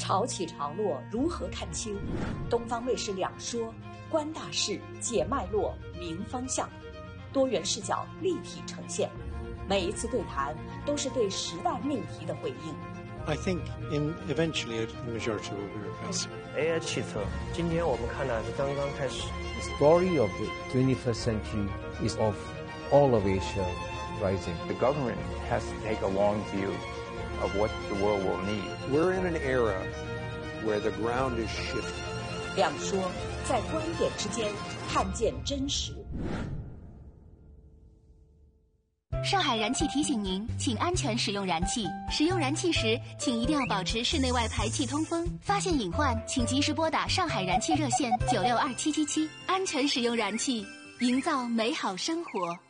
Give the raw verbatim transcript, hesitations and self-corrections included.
潮起潮落，如何看清？东方卫视两说，观大事，解脉络，明方向，多元视角立体呈现。每一次对谈都是对时代命题的回应。 I think in eventually the majority will be replaced. A I 汽车，今天我们看的是刚刚开始。 The story of the twenty-first century is of all of Asia rising. The government has to take a long view of what the world will need. We're in an era where the ground is shifting. 两说，在观点之间看见真实。 上海燃气提醒您，请安全使用燃气。使用燃气时，请一定要保持室内外排气通风。发现隐患，请及时拨打上海燃气热线九六二七七七。安全使用燃气，营造美好生活。